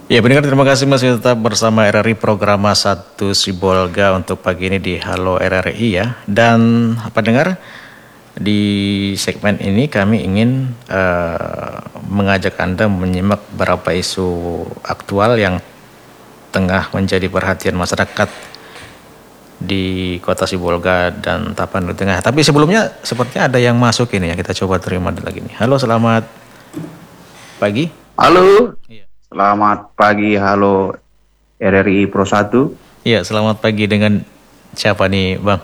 Ya, pendengar, terima kasih masih tetap bersama RRI program 1 Sibolga untuk pagi ini di Halo RRI ya. Dan pendengar, di segmen ini kami ingin mengajak Anda menyimak beberapa isu aktual yang tengah menjadi perhatian masyarakat di Kota Sibolga dan Tapanuli Tengah. Tapi sebelumnya sepertinya ada yang masuk ini ya, kita coba terima lagi nih. Halo, selamat pagi. Halo, Iya. selamat pagi. Halo RRI Pro 1. Iya, selamat pagi dengan siapa nih, Bang?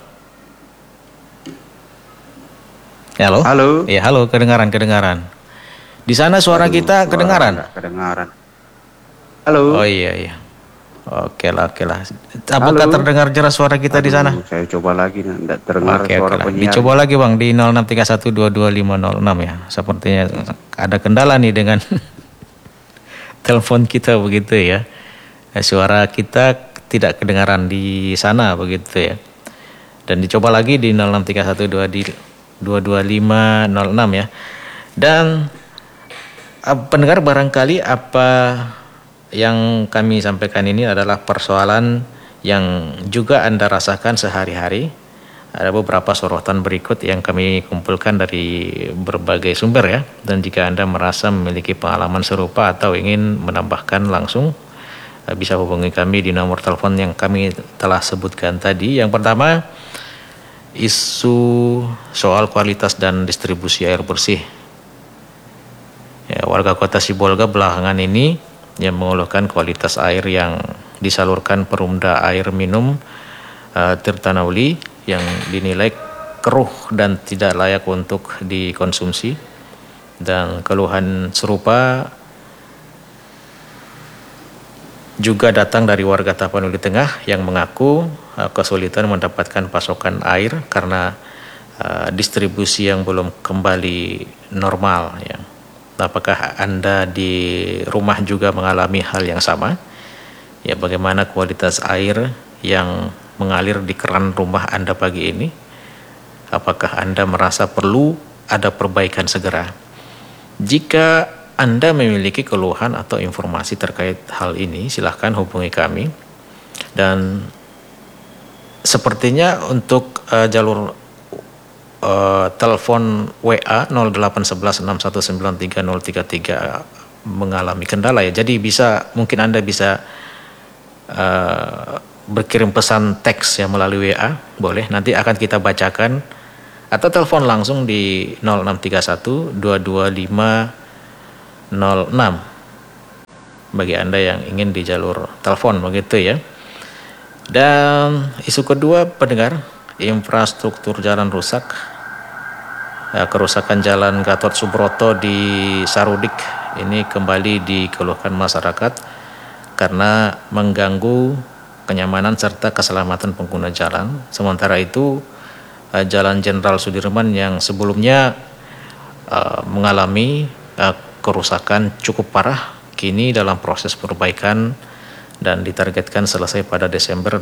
Halo? Halo. Iya, halo, kedengaran. Di sana suara Waduh, kita suara kedengaran? nggak kedengaran. Oh Halo, iya. Oke lah. Apakah halo. terdengar jelas suara kita di sana? Aduh, saya coba lagi, nggak terdengar Oke suara lah. penyiarnya. Dicoba lagi Bang di 0631222506 ya. Sepertinya ada kendala nih dengan telepon kita begitu ya. Suara kita tidak kedengaran di sana begitu ya. Dan dicoba lagi di 0631222506 ya. Dan pendengar, barangkali apa yang kami sampaikan ini adalah persoalan yang juga Anda rasakan sehari-hari. Ada beberapa sorotan berikut yang kami kumpulkan dari berbagai sumber ya. Dan jika Anda merasa memiliki pengalaman serupa atau ingin menambahkan langsung, bisa hubungi kami di nomor telepon yang kami telah sebutkan tadi. Yang pertama, isu soal kualitas dan distribusi air bersih. Ya, warga Kota Sibolga belakangan ini yang mengeluhkan kualitas air yang disalurkan Perumda Air Minum Tirtanauli yang dinilai keruh dan tidak layak untuk dikonsumsi. Dan keluhan serupa juga datang dari warga Tapanuli Tengah yang mengaku kesulitan mendapatkan pasokan air karena distribusi yang belum kembali normal ya. Apakah Anda di rumah juga mengalami hal yang sama? Ya, bagaimana kualitas air yang mengalir di keran rumah Anda pagi ini? Apakah Anda merasa perlu ada perbaikan segera? Jika Anda memiliki keluhan atau informasi terkait hal ini, silahkan hubungi kami. Dan sepertinya untuk jalur telepon WA 0811619333 mengalami kendala ya. Jadi mungkin Anda bisa berkirim pesan teks ya melalui WA, boleh. Nanti akan kita bacakan, atau telepon langsung di 0631222506 bagi Anda yang ingin di jalur telepon begitu ya. Dan isu kedua, pendengar, infrastruktur jalan rusak. Kerusakan jalan Gatot Subroto di Sarudik ini kembali dikeluhkan masyarakat karena mengganggu kenyamanan serta keselamatan pengguna jalan. Sementara itu Jalan Jenderal Sudirman yang sebelumnya mengalami kerusakan cukup parah kini dalam proses perbaikan dan ditargetkan selesai pada Desember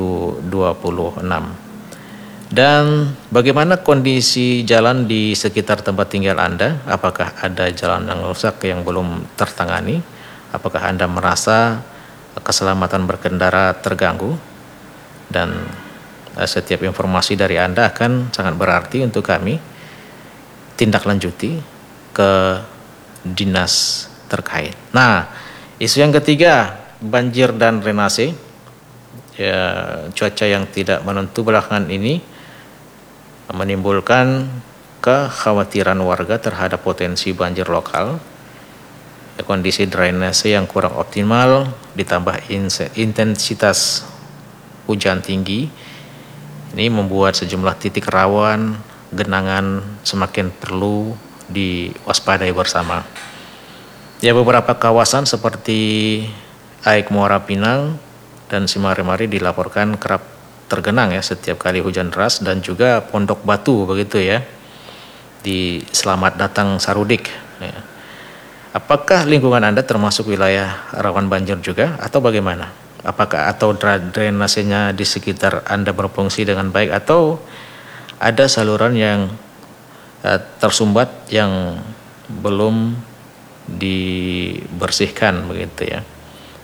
2026. Dan bagaimana kondisi jalan di sekitar tempat tinggal Anda? Apakah ada jalan yang rusak yang belum tertangani? Apakah Anda merasa keselamatan berkendara terganggu? Dan setiap informasi dari Anda akan sangat berarti untuk kami tindak lanjuti ke dinas terkait. Nah, isu yang ketiga, banjir dan drainase. Ya, cuaca yang tidak menentu belakangan ini menimbulkan kekhawatiran warga terhadap potensi banjir lokal. Kondisi drainase yang kurang optimal ditambah intensitas hujan tinggi ini membuat sejumlah titik rawan genangan semakin perlu diwaspadai bersama. Ya, beberapa kawasan seperti Aik Muara Pinang dan Simari-Mari dilaporkan kerap tergenang ya setiap kali hujan deras, dan juga Pondok Batu begitu ya di Selamat Datang Sarudik ya. Apakah lingkungan Anda termasuk wilayah rawan banjir juga atau bagaimana? Apakah drainasenya di sekitar Anda berfungsi dengan baik atau ada saluran yang tersumbat yang belum dibersihkan begitu ya?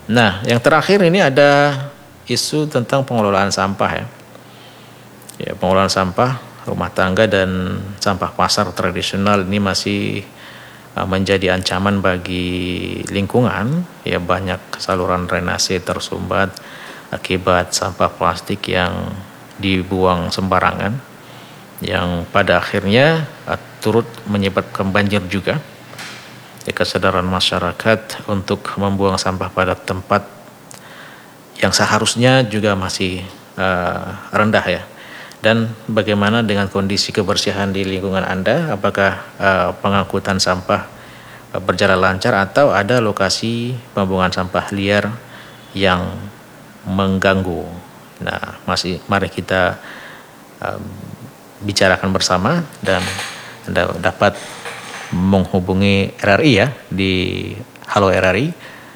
Nah, yang terakhir ini ada isu tentang pengelolaan sampah ya. Ya, pengelolaan sampah rumah tangga dan sampah pasar tradisional ini masih menjadi ancaman bagi lingkungan. Ya, banyak saluran drainase tersumbat akibat sampah plastik yang dibuang sembarangan, yang pada akhirnya turut menyebabkan banjir juga. Ya, kesadaran masyarakat untuk membuang sampah pada tempat yang seharusnya juga masih rendah ya. Dan bagaimana dengan kondisi kebersihan di lingkungan Anda? Apakah pengangkutan sampah berjalan lancar atau ada lokasi pembuangan sampah liar yang mengganggu? Nah, mari kita bicarakan bersama, dan Anda dapat menghubungi RRI ya di Halo RRI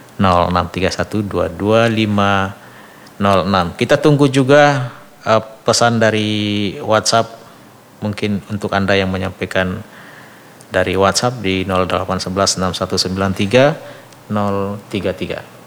0631225506. Kita tunggu juga pesan dari WhatsApp, mungkin untuk Anda yang menyampaikan dari WhatsApp di 0811 6193 033.